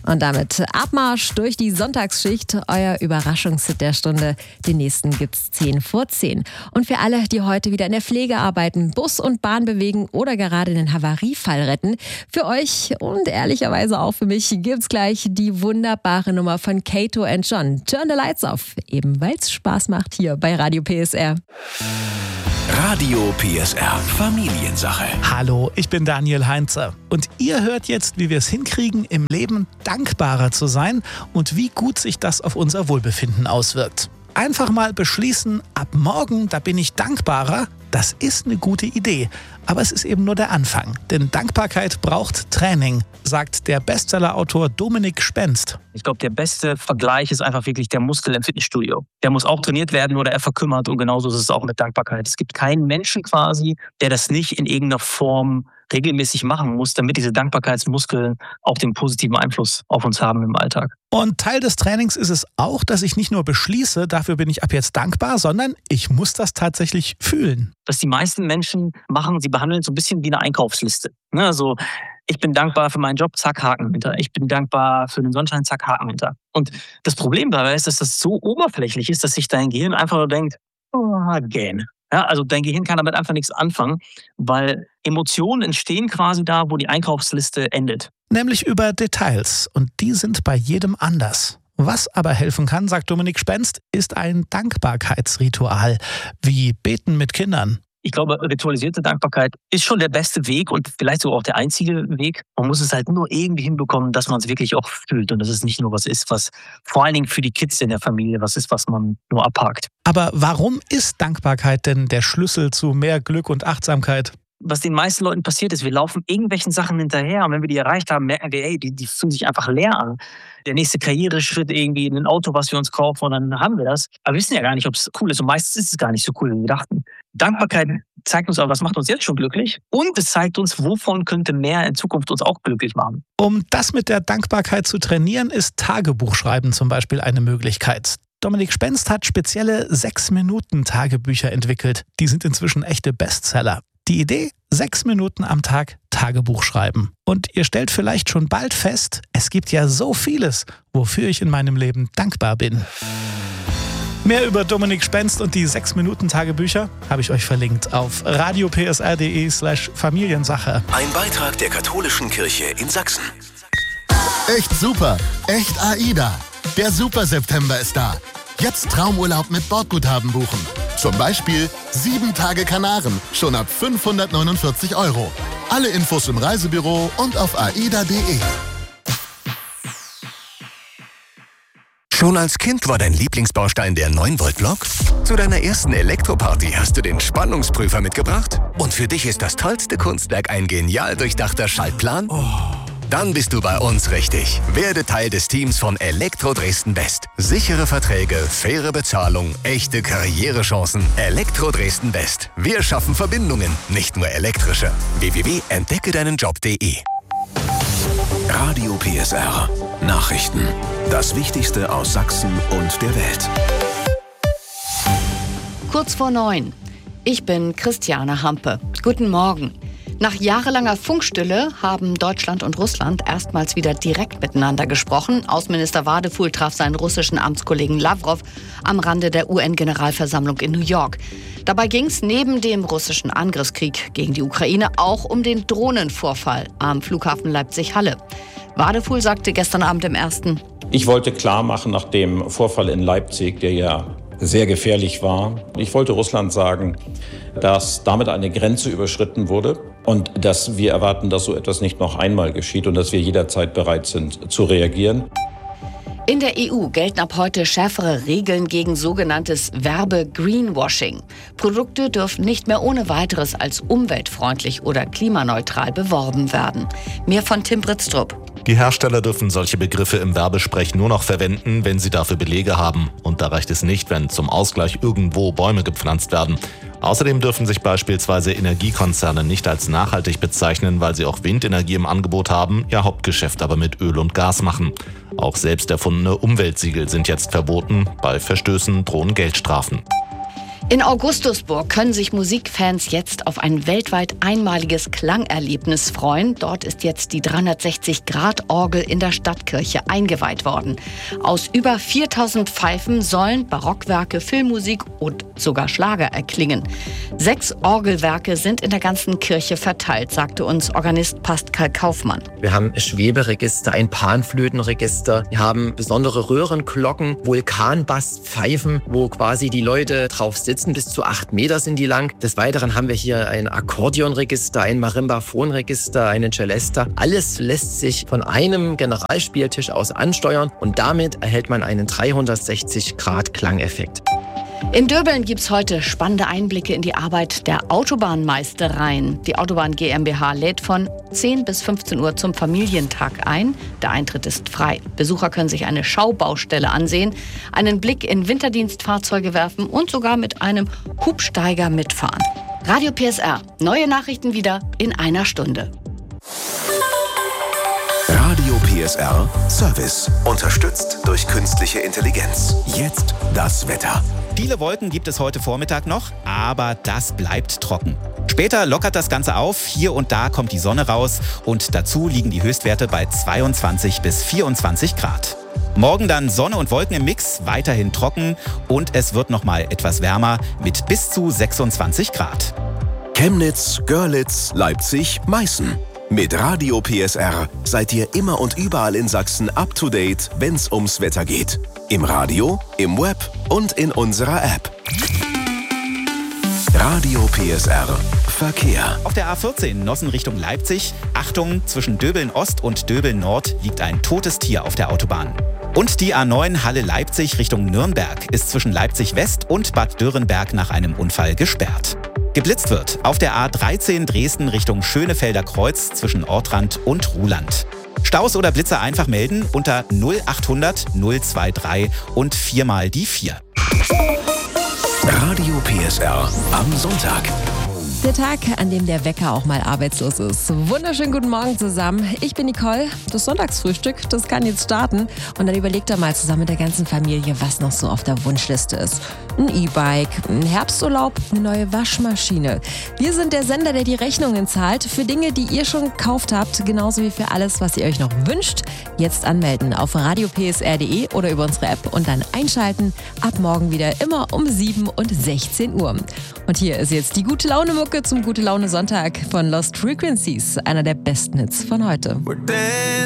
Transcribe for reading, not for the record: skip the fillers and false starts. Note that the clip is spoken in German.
Und damit Abmarsch durch die Sonntagsschicht, euer Überraschungshit der Stunde. Den nächsten gibt's 10 vor 10. Und für alle, die heute wieder in der Pflege arbeiten, Bus und Bahn bewegen oder gerade den Havariefall retten, für euch und ehrlicherweise auch für mich gibt's gleich die wunderbare Nummer von Kato and John. Turn the Lights Off, eben weil's Spaß macht hier bei Radio PSR. Radio PSR Familiensache. Hallo, ich bin Daniel Heinze und ihr hört jetzt, wie wir es hinkriegen, im Leben dankbarer zu sein und wie gut sich das auf unser Wohlbefinden auswirkt. Einfach mal beschließen, ab morgen, da bin ich dankbarer, das ist eine gute Idee. Aber es ist eben nur der Anfang, denn Dankbarkeit braucht Training, sagt der Bestsellerautor Dominik Spenst. Ich glaube, der beste Vergleich ist einfach wirklich der Muskel im Fitnessstudio. Der muss auch trainiert werden oder er verkümmert und genauso ist es auch mit Dankbarkeit. Es gibt keinen Menschen quasi, der das nicht in irgendeiner Form regelmäßig machen muss, damit diese Dankbarkeitsmuskeln auch den positiven Einfluss auf uns haben im Alltag. Und Teil des Trainings ist es auch, dass ich nicht nur beschließe, dafür bin ich ab jetzt dankbar, sondern ich muss das tatsächlich fühlen. Was die meisten Menschen machen, sie behandeln es so ein bisschen wie eine Einkaufsliste. Also ich bin dankbar für meinen Job, zack, Haken hinter. Ich bin dankbar für den Sonnenschein, zack, Haken hinter. Und das Problem dabei ist, dass das so oberflächlich ist, dass sich dein Gehirn einfach nur denkt, again. Ja, also dein Gehirn kann damit einfach nichts anfangen, weil Emotionen entstehen quasi da, wo die Einkaufsliste endet. Nämlich über Details und die sind bei jedem anders. Was aber helfen kann, sagt Dominik Spenst, ist ein Dankbarkeitsritual, wie Beten mit Kindern. Ich glaube, ritualisierte Dankbarkeit ist schon der beste Weg und vielleicht sogar auch der einzige Weg. Man muss es halt nur irgendwie hinbekommen, dass man es wirklich auch fühlt und dass es nicht nur was ist, was vor allen Dingen für die Kids in der Familie was ist, was man nur abhakt. Aber warum ist Dankbarkeit denn der Schlüssel zu mehr Glück und Achtsamkeit? Was den meisten Leuten passiert ist, wir laufen irgendwelchen Sachen hinterher und wenn wir die erreicht haben, merken wir, die fühlen sich einfach leer an. Der nächste Karriereschritt irgendwie in ein Auto, was wir uns kaufen und dann haben wir das. Aber wir wissen ja gar nicht, ob es cool ist und meistens ist es gar nicht so cool, wie wir dachten. Dankbarkeit zeigt uns aber, was macht uns jetzt schon glücklich und es zeigt uns, wovon könnte mehr in Zukunft uns auch glücklich machen. Um das mit der Dankbarkeit zu trainieren, ist Tagebuchschreiben zum Beispiel eine Möglichkeit. Dominik Spenst hat spezielle 6-Minuten-Tagebücher entwickelt. Die sind inzwischen echte Bestseller. Die Idee? 6 Minuten am Tag Tagebuch schreiben. Und ihr stellt vielleicht schon bald fest, es gibt ja so vieles, wofür ich in meinem Leben dankbar bin. Mehr über Dominik Spenst und die 6-Minuten-Tagebücher habe ich euch verlinkt auf radiopsr.de/Familiensache. Ein Beitrag der Katholischen Kirche in Sachsen. Echt super, echt AIDA. Der Super September ist da. Jetzt Traumurlaub mit Bordguthaben buchen. Zum Beispiel 7 Tage Kanaren, schon ab 549 €. Alle Infos im Reisebüro und auf aida.de. Schon als Kind war dein Lieblingsbaustein der 9-Volt-Block? Zu deiner ersten Elektroparty hast du den Spannungsprüfer mitgebracht? Und für dich ist das tollste Kunstwerk ein genial durchdachter Schaltplan? Dann bist du bei uns richtig. Werde Teil des Teams von Elektro Dresden West. Sichere Verträge, faire Bezahlung, echte Karrierechancen. Elektro Dresden West. Wir schaffen Verbindungen, nicht nur elektrische. www.entdeckedeinenjob.de. Radio PSR. Nachrichten. Das Wichtigste aus Sachsen und der Welt. Kurz vor 9. Ich bin Christiane Hampe. Guten Morgen. Nach jahrelanger Funkstille haben Deutschland und Russland erstmals wieder direkt miteinander gesprochen. Außenminister Wadefuhl traf seinen russischen Amtskollegen Lavrov am Rande der UN-Generalversammlung in New York. Dabei ging es neben dem russischen Angriffskrieg gegen die Ukraine auch um den Drohnenvorfall am Flughafen Leipzig-Halle. Wadefuhl sagte gestern Abend im Ersten: Ich wollte klar machen, nach dem Vorfall in Leipzig, der ja sehr gefährlich war, ich wollte Russland sagen, dass damit eine Grenze überschritten wurde und dass wir erwarten, dass so etwas nicht noch einmal geschieht und dass wir jederzeit bereit sind zu reagieren. In der EU gelten ab heute schärfere Regeln gegen sogenanntes Werbe-Greenwashing. Produkte dürfen nicht mehr ohne weiteres als umweltfreundlich oder klimaneutral beworben werden. Mehr von Tim Britztrup. Die Hersteller dürfen solche Begriffe im Werbesprech nur noch verwenden, wenn sie dafür Belege haben. Und da reicht es nicht, wenn zum Ausgleich irgendwo Bäume gepflanzt werden. Außerdem dürfen sich beispielsweise Energiekonzerne nicht als nachhaltig bezeichnen, weil sie auch Windenergie im Angebot haben, ihr Hauptgeschäft aber mit Öl und Gas machen. Auch selbst erfundene Umweltsiegel sind jetzt verboten. Bei Verstößen drohen Geldstrafen. In Augustusburg können sich Musikfans jetzt auf ein weltweit einmaliges Klangerlebnis freuen. Dort ist jetzt die 360-Grad-Orgel in der Stadtkirche eingeweiht worden. Aus über 4000 Pfeifen sollen Barockwerke, Filmmusik und sogar Schlager erklingen. 6 Orgelwerke sind in der ganzen Kirche verteilt, sagte uns Organist Pascal Kaufmann. Wir haben ein Schweberegister, ein Panflötenregister. Wir haben besondere Röhrenglocken, Vulkanbasspfeifen, wo quasi die Leute drauf sitzen. Bis zu 8 Meter sind die lang. Des Weiteren haben wir hier ein Akkordeonregister, ein Marimbaphonregister, einen Celesta. Alles lässt sich von einem Generalspieltisch aus ansteuern und damit erhält man einen 360-Grad-Klangeffekt. In Döbeln gibt's heute spannende Einblicke in die Arbeit der Autobahnmeistereien. Die Autobahn GmbH lädt von 10 bis 15 Uhr zum Familientag ein. Der Eintritt ist frei. Besucher können sich eine Schaubaustelle ansehen, einen Blick in Winterdienstfahrzeuge werfen und sogar mit einem Hubsteiger mitfahren. Radio PSR. Neue Nachrichten wieder in einer Stunde. Radio PSR Service. Unterstützt durch künstliche Intelligenz. Jetzt das Wetter. Viele Wolken gibt es heute Vormittag noch, aber das bleibt trocken. Später lockert das Ganze auf, hier und da kommt die Sonne raus und dazu liegen die Höchstwerte bei 22 bis 24 Grad. Morgen dann Sonne und Wolken im Mix, weiterhin trocken und es wird noch mal etwas wärmer mit bis zu 26 Grad. Chemnitz, Görlitz, Leipzig, Meißen. Mit Radio PSR seid ihr immer und überall in Sachsen up to date, wenn's ums Wetter geht. Im Radio, im Web und in unserer App. Radio PSR Verkehr. Auf der A14 Nossen Richtung Leipzig. Achtung, zwischen Döbeln Ost und Döbeln Nord liegt ein totes Tier auf der Autobahn. Und die A9 Halle Leipzig Richtung Nürnberg ist zwischen Leipzig West und Bad Dürrenberg nach einem Unfall gesperrt. Geblitzt wird auf der A13 Dresden Richtung Schönefelder Kreuz zwischen Ortrand und Ruhland. Staus oder Blitzer einfach melden unter 0800 023 und 4 mal die 4. Radio PSR am Sonntag. Der Tag, an dem der Wecker auch mal arbeitslos ist. Wunderschönen guten Morgen zusammen. Ich bin Nicole. Das Sonntagsfrühstück, das kann jetzt starten. Und dann überlegt er mal zusammen mit der ganzen Familie, was noch so auf der Wunschliste ist. Ein E-Bike, ein Herbsturlaub, eine neue Waschmaschine. Wir sind der Sender, der die Rechnungen zahlt für Dinge, die ihr schon gekauft habt, genauso wie für alles, was ihr euch noch wünscht. Jetzt anmelden auf radiopsr.de oder über unsere App und dann einschalten. Ab morgen wieder immer um 7 und 16 Uhr. Und hier ist jetzt die Gute-Laune-Mucke zum Gute-Laune-Sonntag von Lost Frequencies, einer der besten Hits von heute.